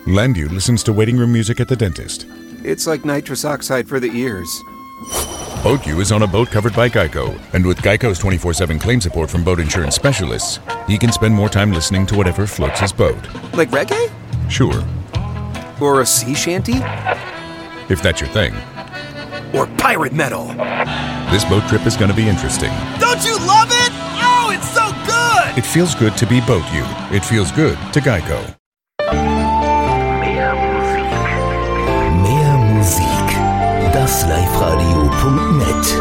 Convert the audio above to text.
Landu listens to waiting room music at the dentist. It's like nitrous oxide for the ears. BoatU is on a boat covered by Geico, and with Geico's 24/7 claim support from boat insurance specialists, he can spend more time listening to whatever floats his boat. Like reggae? Sure. Or a sea shanty? If that's your thing. Or pirate metal? This boat trip is going to be interesting. Don't you love it? Oh, it's so good! It feels good to be BoatU. It feels good to Geico. Mehr Musik. Das Live-Radio.net